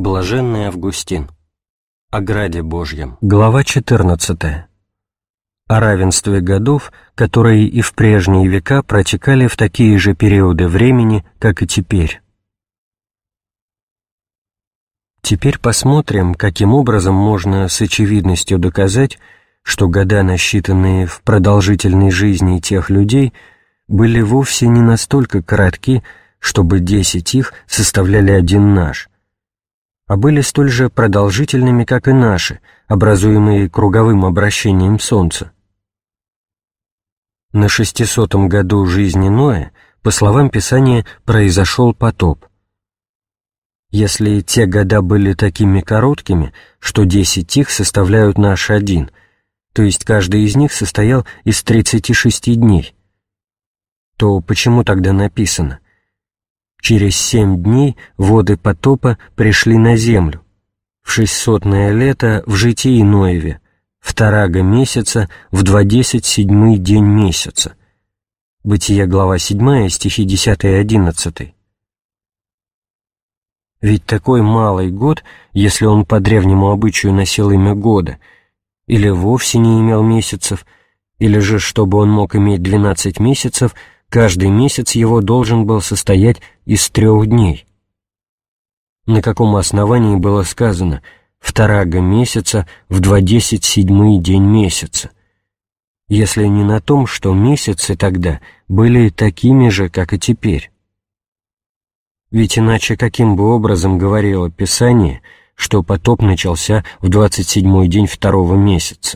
Блаженный Августин. О граде Божьем. Глава 14. О равенстве годов, которые и в прежние века протекали в такие же периоды времени, как и теперь. Теперь посмотрим, каким образом можно с очевидностью доказать, что года, насчитанные в продолжительной жизни тех людей, были вовсе не настолько коротки, чтобы 10 их составляли один наш, а были столь же продолжительными, как и наши, образуемые круговым обращением Солнца. На 600-м году жизни Ноя, по словам Писания, произошел потоп. Если те года были такими короткими, что 10 их составляют наш один, то есть каждый из них состоял из 36 дней, то почему тогда написано: «Через 7 дней воды потопа пришли на землю, в 600-е лето в житии Ноеве, в Тарага месяца, в 27-й день месяца». Бытие, глава 7, стихи 10 и 11. Ведь такой малый год, если он по древнему обычаю носил имя года, или вовсе не имел месяцев, или же, чтобы он мог иметь 12 месяцев, каждый месяц его должен был состоять из 3 дней. На каком основании было сказано «в Тарага месяца, в 27-й день месяца», если не на том, что месяцы тогда были такими же, как и теперь? Ведь иначе каким бы образом говорило Писание, что потоп начался в 27-й день 2-го месяца?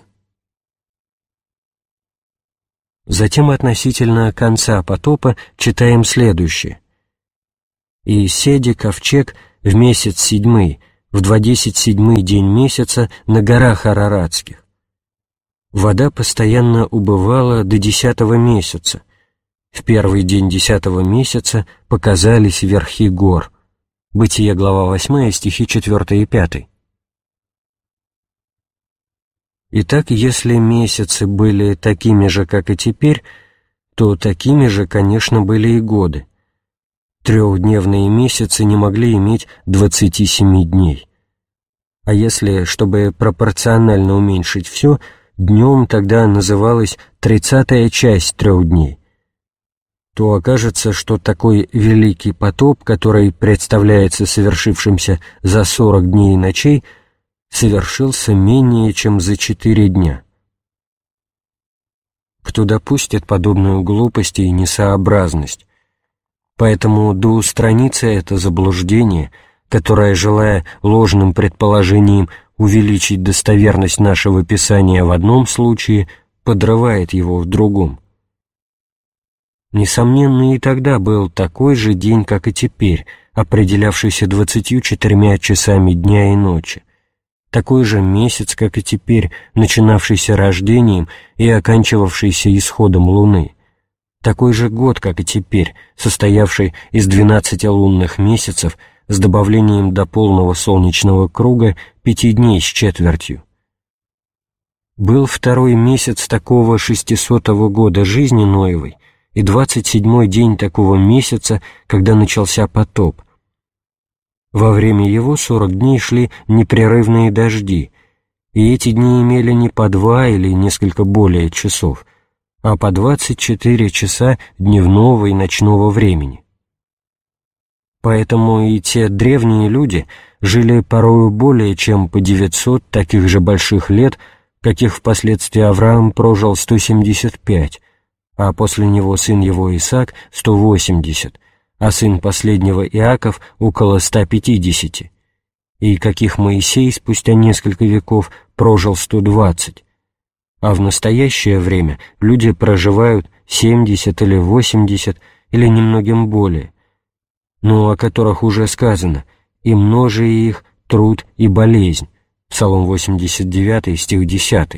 Затем относительно конца потопа читаем следующее. «И седи ковчег в месяц 7, в 27-й день месяца на горах Араратских. Вода постоянно убывала до 10-го месяца. В первый день 10-го месяца показались верхи гор». Бытие, глава 8, стихи 4 и 5. Итак, если месяцы были такими же, как и теперь, то такими же, конечно, были и годы. 3-дневные месяцы не могли иметь 27 дней. А если, чтобы пропорционально уменьшить все, днем тогда называлась 30-я часть 3 дней, то окажется, что такой великий потоп, который представляется совершившимся за 40 дней и ночей, совершился менее чем за 4 дня. Кто допустит подобную глупость и несообразность? Поэтому да устранится это заблуждение, которое, желая ложным предположением увеличить достоверность нашего Писания в одном случае, подрывает его в другом. Несомненно, и тогда был такой же день, как и теперь, определявшийся 24 часами дня и ночи, такой же месяц, как и теперь, начинавшийся рождением и оканчивавшийся исходом Луны, такой же год, как и теперь, состоявший из 12 лунных месяцев с добавлением до полного солнечного круга 5 дней с четвертью. Был 2-й месяц такого 600-го года жизни Ноевой и 27-й день такого месяца, когда начался потоп. Во время его 40 дней шли непрерывные дожди, и эти дни имели не по 2 или несколько более часов, а по 24 часа дневного и ночного времени. Поэтому и те древние люди жили порою более чем по 900 таких же больших лет, каких впоследствии Авраам прожил 175, а после него сын его Исаак 180, а сын последнего Иаков около 150, и каких Моисей спустя несколько веков прожил 120, а в настоящее время люди проживают 70 или 80 или немногим более, но о которых уже сказано «и множи их труд и болезнь» Псалом 89, стих 10.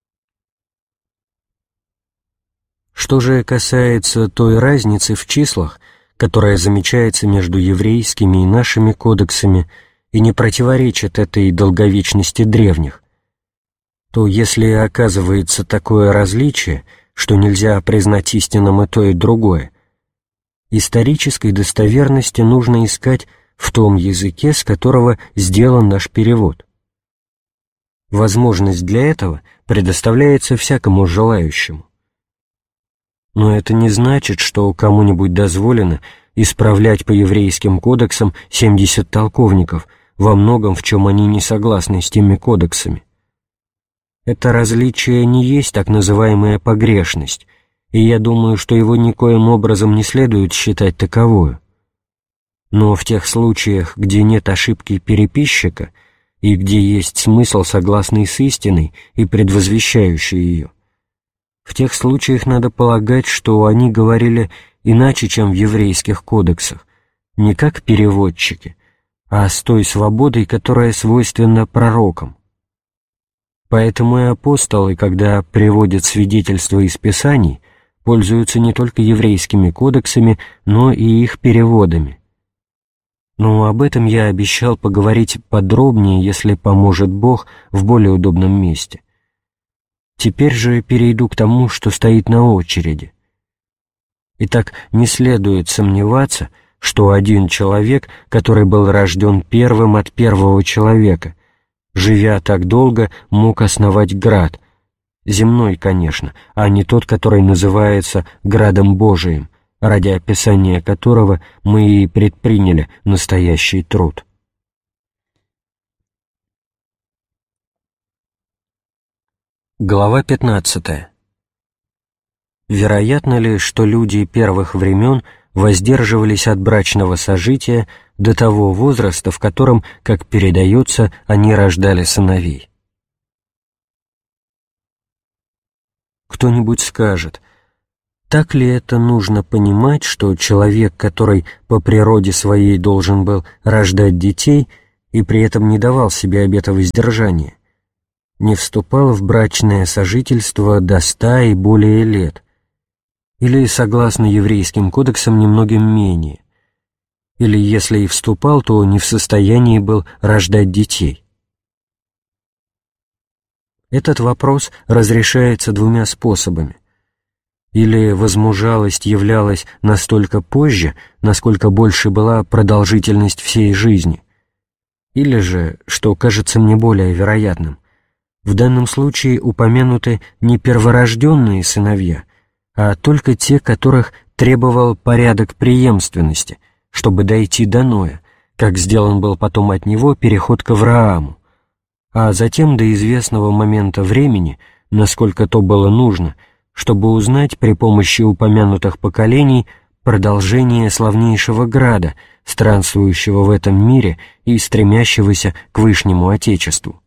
Что же касается той разницы в числах, которая замечается между еврейскими и нашими кодексами и не противоречит этой долговечности древних, то если оказывается такое различие, что нельзя признать истинным и то, и другое, исторической достоверности нужно искать в том языке, с которого сделан наш перевод. Возможность для этого предоставляется всякому желающему. Но это не значит, что кому-нибудь дозволено исправлять по еврейским кодексам 70 толковников, во многом в чем они не согласны с теми кодексами. Это различие не есть так называемая погрешность, и я думаю, что его никоим образом не следует считать таковою. Но в тех случаях, где нет ошибки переписчика, и где есть смысл, согласный с истиной и предвозвещающий ее, в тех случаях надо полагать, что они говорили иначе, чем в еврейских кодексах, не как переводчики, а с той свободой, которая свойственна пророкам. Поэтому и апостолы, когда приводят свидетельства из Писаний, пользуются не только еврейскими кодексами, но и их переводами. Но об этом я обещал поговорить подробнее, если поможет Бог, в более удобном месте. Теперь же перейду к тому, что стоит на очереди. Итак, не следует сомневаться, что один человек, который был рожден первым от первого человека, живя так долго, мог основать град, земной, конечно, а не тот, который называется градом Божиим, ради описания которого мы и предприняли настоящий труд. Глава 15. Вероятно ли, что люди первых времен воздерживались от брачного сожития до того возраста, в котором, как передается, они рождали сыновей? Кто-нибудь скажет: так ли это нужно понимать, что человек, который по природе своей должен был рождать детей и при этом не давал себе обета воздержания, не вступал в брачное сожительство до 100 и более лет, или, согласно еврейским кодексам, немногим менее, или, если и вступал, то не в состоянии был рождать детей? Этот вопрос разрешается двумя способами. Или возмужалость являлась настолько позже, насколько больше была продолжительность всей жизни, или же, что кажется мне более вероятным, в данном случае упомянуты не перворожденные сыновья, а только те, которых требовал порядок преемственности, чтобы дойти до Ноя, как сделан был потом от него переход к Аврааму, а затем до известного момента времени, насколько то было нужно, чтобы узнать при помощи упомянутых поколений продолжение славнейшего града, странствующего в этом мире и стремящегося к Вышнему Отечеству.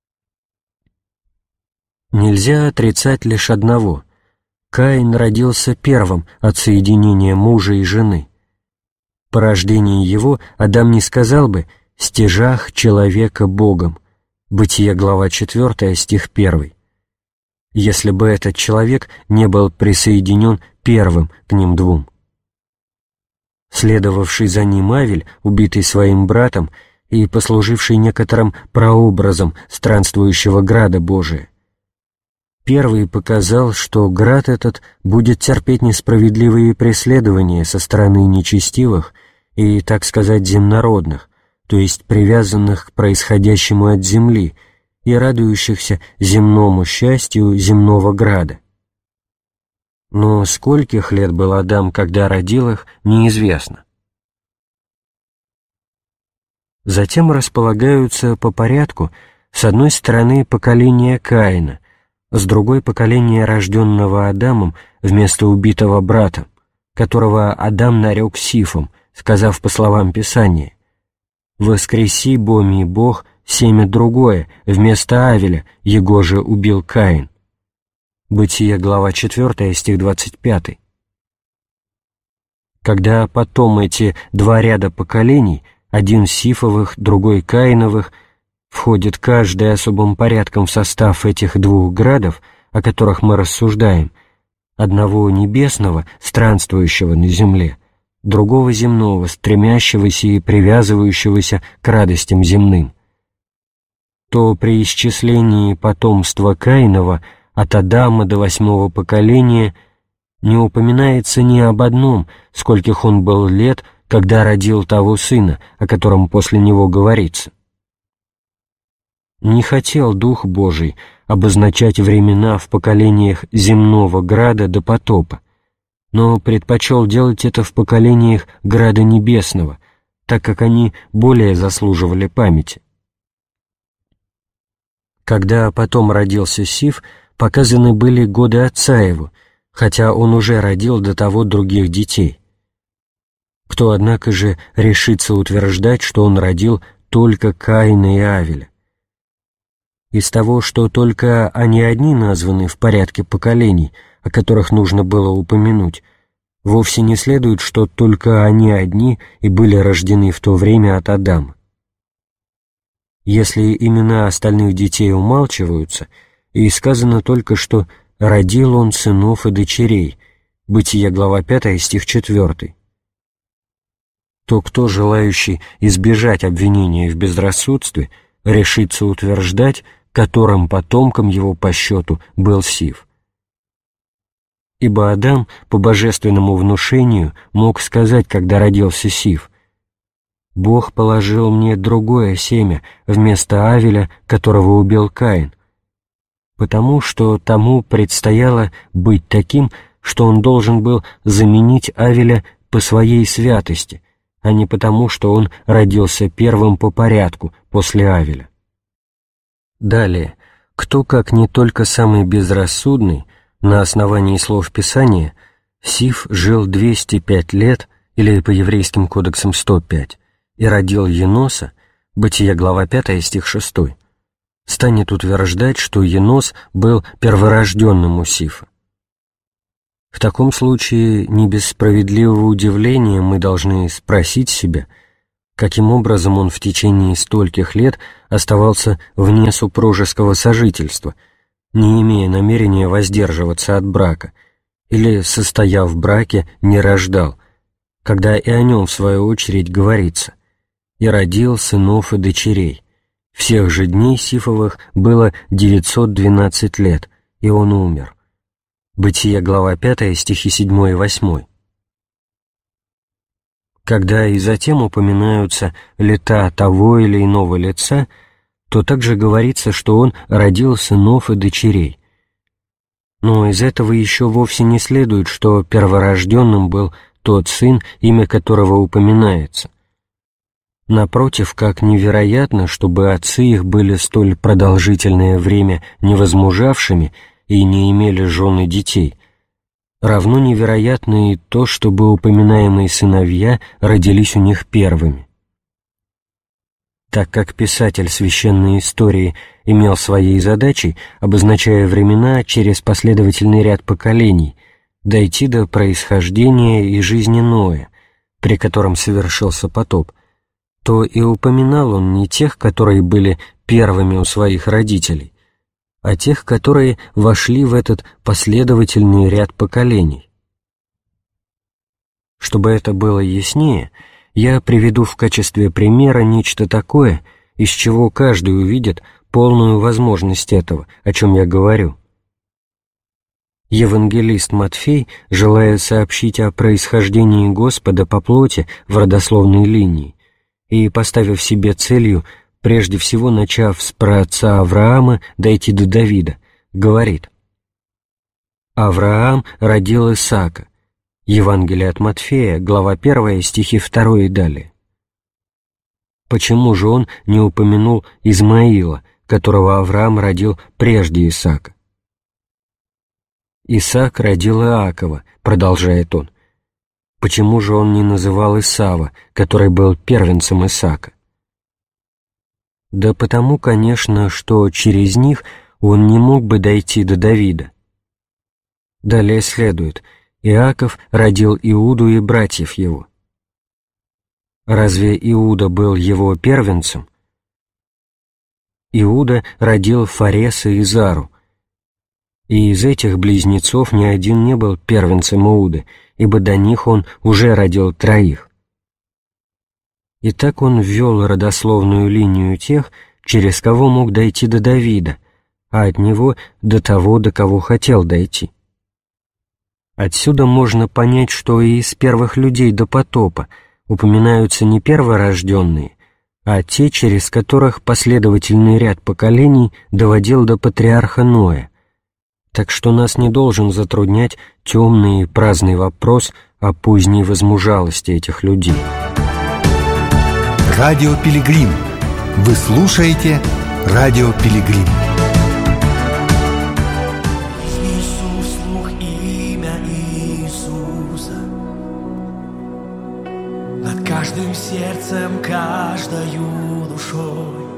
Нельзя отрицать лишь одного: Каин родился первым от соединения мужа и жены. По рождении его Адам не сказал бы «стяжах человека Богом» Бытие, глава 4, стих 1, если бы этот человек не был присоединен первым к ним двум. Следовавший за ним Авель, убитый своим братом и послуживший некоторым прообразом странствующего града Божия, первый показал, что град этот будет терпеть несправедливые преследования со стороны нечестивых и, так сказать, земнородных, то есть привязанных к происходящему от земли и радующихся земному счастью земного града. Но скольких лет был Адам, когда родил их, неизвестно. Затем располагаются по порядку с одной стороны поколения Каина, с другой — поколение рожденного Адамом вместо убитого брата, которого Адам нарек Сифом, сказав по словам Писания: «Воскреси, боми Бог, семя другое, вместо Авеля, его же убил Каин». Бытие, глава 4, стих 25. Когда потом эти два ряда поколений, один Сифовых, другой Каиновых, входит каждый особым порядком в состав этих двух градов, о которых мы рассуждаем, одного небесного, странствующего на земле, другого земного, стремящегося и привязывающегося к радостям земным, то при исчислении потомства Каинова от Адама до 8-го поколения не упоминается ни об одном, скольких он был лет, когда родил того сына, о котором после него говорится. Не хотел Дух Божий обозначать времена в поколениях земного града до потопа, но предпочел делать это в поколениях града небесного, так как они более заслуживали памяти. Когда потом родился Сиф, показаны были годы отца его, хотя он уже родил до того других детей. Кто, однако же, решится утверждать, что он родил только Каина и Авеля? Из того, что только они одни названы в порядке поколений, о которых нужно было упомянуть, вовсе не следует, что только они одни и были рождены в то время от Адама. Если имена остальных детей умалчиваются, и сказано только, что «родил он сынов и дочерей», Бытие, глава 5, стих 4, то кто, желающий избежать обвинения в безрассудстве, решится утверждать, которым потомком его по счету был Сиф? Ибо Адам по божественному внушению мог сказать, когда родился Сиф: «Бог положил мне другое семя вместо Авеля, которого убил Каин, потому что тому предстояло быть таким, что он должен был заменить Авеля по своей святости, а не потому, что он родился первым по порядку после Авеля». Далее, кто, как не только самый безрассудный, на основании слов Писания, Сиф жил 205 лет, или по еврейским кодексам 105, и родил Еноса, Бытие, глава 5, стих 6, станет утверждать, что Енос был перворожденным у Сифа. В таком случае, не без справедливого удивления мы должны спросить себя, каким образом он в течение стольких лет оставался вне супружеского сожительства, не имея намерения воздерживаться от брака, или, состояв в браке, не рождал, когда и о нем, в свою очередь, говорится: «И родил сынов и дочерей. Всех же дней Сифовых было 912 лет, и он умер». Бытие, глава 5, стихи 7 и 8. Когда и затем упоминаются лета того или иного лица, то также говорится, что он родил сынов и дочерей. Но из этого еще вовсе не следует, что перворожденным был тот сын, имя которого упоминается. Напротив, как невероятно, чтобы отцы их были столь продолжительное время невозмужавшими и не имели жен и детей, равно невероятно и то, чтобы упоминаемые сыновья родились у них первыми. Так как писатель священной истории имел своей задачей, обозначая времена через последовательный ряд поколений, дойти до происхождения и жизни Ноя, при котором совершился потоп, то и упоминал он не тех, которые были первыми у своих родителей, а тех, которые вошли в этот последовательный ряд поколений. Чтобы это было яснее, я приведу в качестве примера нечто такое, из чего каждый увидит полную возможность этого, о чем я говорю. Евангелист Матфей, желая сообщить о происхождении Господа по плоти в родословной линии и поставив себе целью, прежде всего начав с праотца Авраама, дойти до Давида, говорит: «Авраам родил Исаака». Евангелие от Матфея, глава 1, стихи 2 и далее. Почему же он не упомянул Измаила, которого Авраам родил прежде Исаака? «Исаак родил Иакова», продолжает он. Почему же он не называл Исава, который был первенцем Исаака? Да потому, конечно, что через них он не мог бы дойти до Давида. Далее следует: Иаков родил Иуду и братьев его. Разве Иуда был его первенцем? Иуда родил Фареса и Зару, и из этих близнецов ни один не был первенцем Иуды, ибо до них он уже родил троих. И так он ввел родословную линию тех, через кого мог дойти до Давида, а от него до того, до кого хотел дойти. Отсюда можно понять, что и из первых людей до потопа упоминаются не перворожденные, а те, через которых последовательный ряд поколений доводил до патриарха Ноя. Так что нас не должен затруднять темный и праздный вопрос о поздней возмужалости этих людей. Радио Пилигрим. Вы слушаете Радио Пилигрим. Иисус, слух имя Иисуса над каждым сердцем, каждою душой.